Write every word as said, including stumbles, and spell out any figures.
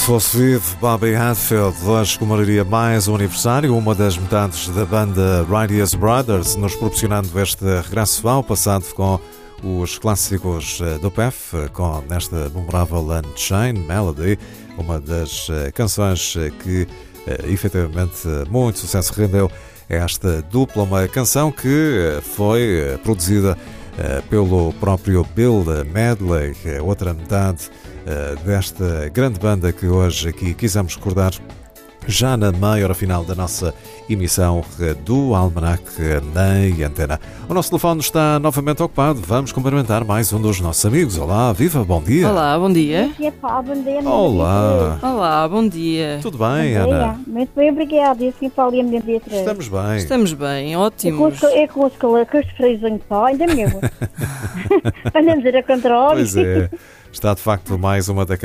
Se fosse vivo, Bobby Hatfield hoje comemoraria mais um aniversário, uma das metades da banda Righteous Brothers, nos proporcionando este regresso ao passado com os clássicos do P F, com nesta memorável Unchained Melody, uma das canções que efetivamente muito sucesso rendeu a esta dupla, uma canção que foi produzida pelo próprio Bill Medley, outra metade desta grande banda que hoje aqui quisemos recordar já na meia hora final da nossa emissão do Almanac na Antena. O nosso telefone está novamente ocupado. Vamos cumprimentar mais um dos nossos amigos. Olá, viva, bom dia. Olá, bom dia. Bom dia, Paulo, bom dia. Olá. Olá, bom dia. Tudo bem, bom dia. Ana? Muito bem, obrigada. E assim, Paulo, e a minha Beatriz? Estamos bem. Estamos bem, É ótimos. com os, é com os, com os frios só, ainda mesmo. Andamos a ir a controle. Pois é, está de facto mais uma daquelas